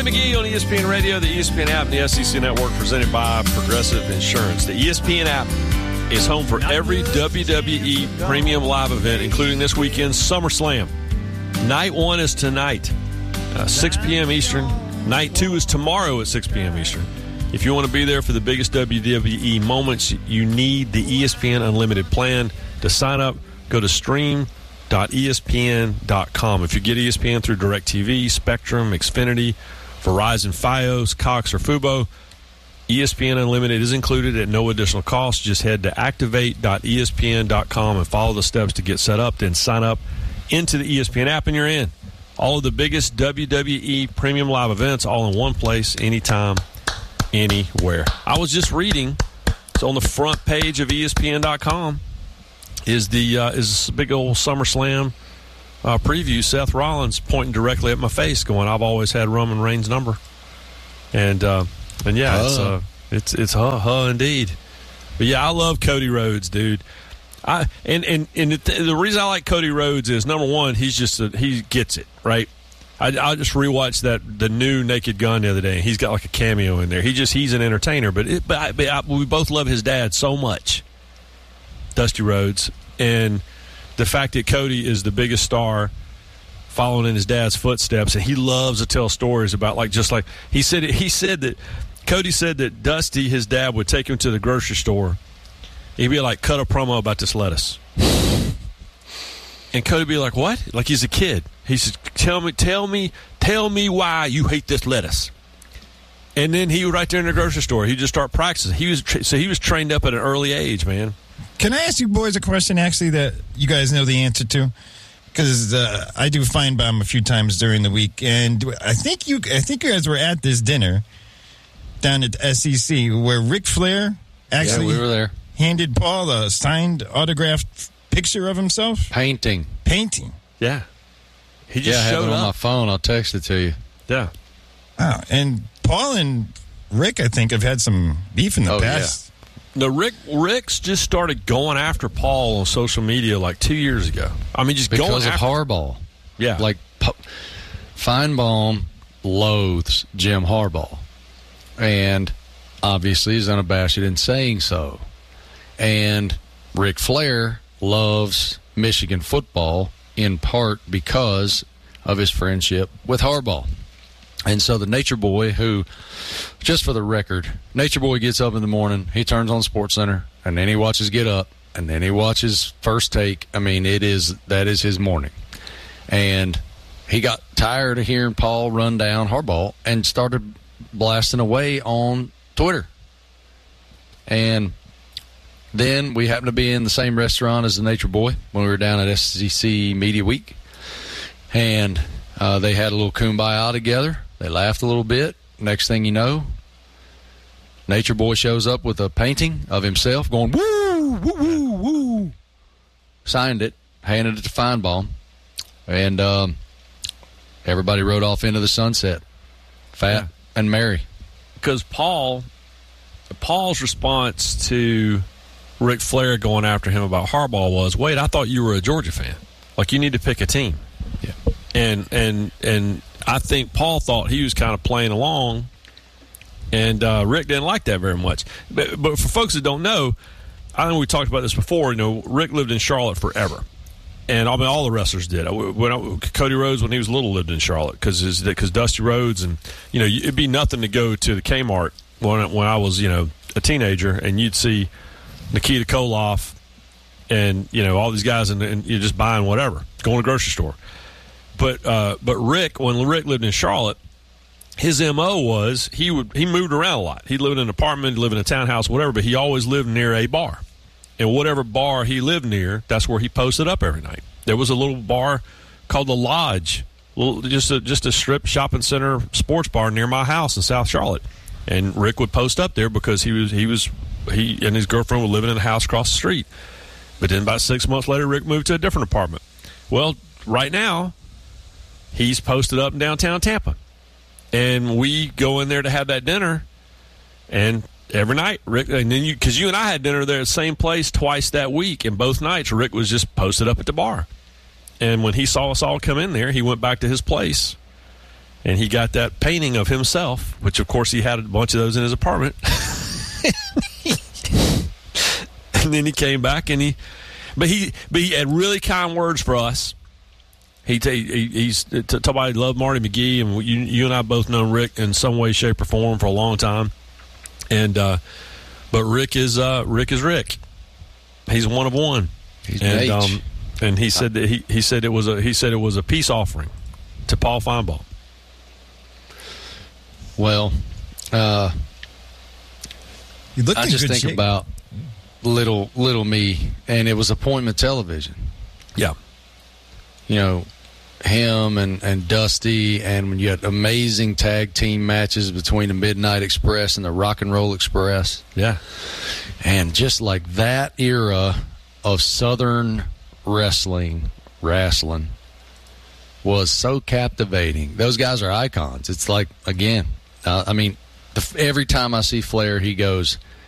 Marty McGee on ESPN Radio, the ESPN app, and the SEC Network, presented by Progressive Insurance. The ESPN app is home for every WWE premium live event, including this weekend's SummerSlam. Night 1 is tonight, 6 p.m. Eastern. Night 2 is tomorrow at 6 p.m. Eastern. If you want to be there for the biggest WWE moments, you need the ESPN Unlimited plan. To sign up, go to stream.espn.com. If you get ESPN through DirecTV, Spectrum, Xfinity, Verizon, Fios, Cox, or Fubo, ESPN Unlimited is included at no additional cost. Just head to activate.espn.com and follow the steps to get set up. Then sign up into the ESPN app and you're in. All of the biggest WWE premium live events all in one place, anytime, anywhere. I was just reading, it's on the front page of ESPN.com, is this big old SummerSlam preview. Seth Rollins pointing directly at my face going, I've always had Roman Reigns' number. And yeah, it's indeed. But yeah, I love Cody Rhodes, dude. The reason I like Cody Rhodes is, number one, he gets it, right? I just rewatched the new Naked Gun the other day, and he's got like a cameo in there. He's an entertainer, but we both love his dad so much, Dusty Rhodes, and the fact that Cody is the biggest star following in his dad's footsteps, and he loves to tell stories about he said that Cody said that Dusty, his dad, would take him to the grocery store. He'd be like, cut a promo about this lettuce. And Cody would be like, what? Like he's a kid. He says, tell me why you hate this lettuce. And then he would right there in the grocery store, he'd just start practicing. He was trained up at an early age, man. Can I ask you boys a question, actually, that you guys know the answer to? Because I do Feinbaum a few times during the week, and I think you guys were at this dinner down at SEC where Ric Flair actually we were there. Handed Paul a signed, autographed picture of himself. Painting. Yeah. He just showed I have it on up. my phone. I'll text it to you. Yeah. Oh, and Paul and Rick, I think, have had some beef in the past. Yeah. No, Rick's just started going after Paul on social media like 2 years ago. I mean, just because going of after Harbaugh. Yeah. Like, Feinbaum loathes Jim Harbaugh. And obviously is unabashed in saying so. And Ric Flair loves Michigan football in part because of his friendship with Harbaugh. And so the Nature Boy, who, just for the record, Nature Boy gets up in the morning, he turns on SportsCenter, and then he watches Get Up, and then he watches First Take. I mean, that is his morning. And he got tired of hearing Paul run down Harbaugh and started blasting away on Twitter. And then we happened to be in the same restaurant as the Nature Boy when we were down at SEC Media Week. And they had a little kumbaya together. They laughed a little bit. Next thing you know, Nature Boy shows up with a painting of himself going, woo, woo, woo, woo. Signed it, handed it to Feinbaum, and everybody rode off into the sunset, fat and merry. Because Paul's response to Ric Flair going after him about Harbaugh was, wait, I thought you were a Georgia fan. Like, you need to pick a team. Yeah. And I think Paul thought he was kind of playing along, and Rick didn't like that very much. But for folks that don't know, I think we talked about this before. You know, Rick lived in Charlotte forever, and I mean all the wrestlers did. Cody Rhodes, when he was little, lived in Charlotte because Dusty Rhodes, and you know, it'd be nothing to go to the Kmart when I was a teenager, and you'd see Nikita Koloff and all these guys, and you're just buying whatever, going to the grocery store. But Rick, when Rick lived in Charlotte, his MO was he moved around a lot. He lived in an apartment, lived in a townhouse, whatever, but he always lived near a bar. And whatever bar he lived near, that's where he posted up every night. There was a little bar called The Lodge, just a strip shopping center sports bar near my house in South Charlotte. And Rick would post up there because he and his girlfriend were living in a house across the street. But then about 6 months later, Rick moved to a different apartment. Well, right now, he's posted up in downtown Tampa. And we go in there to have that dinner, and every night, Rick, and then because you and I had dinner there at the same place twice that week, and both nights Rick was just posted up at the bar. And when he saw us all come in there, he went back to his place, And he got that painting of himself, which, of course, he had a bunch of those in his apartment. And then he came back, and he had really kind words for us. He's talking about he loved Marty McGee, and you and I both know Rick in some way, shape, or form for a long time. And but Rick is Rick. He's one of one. He's and he said that he said it was a peace offering to Paul Feinbaum. Well, You looked I in just good think shape. about little me, and it was appointment television. Yeah. You know, him and Dusty, and when you had amazing tag team matches between the Midnight Express and the Rock and Roll Express. Yeah. And just like that era of Southern wrestling was so captivating. Those guys are icons. It's like, again, I mean, every time I see Flair, he goes,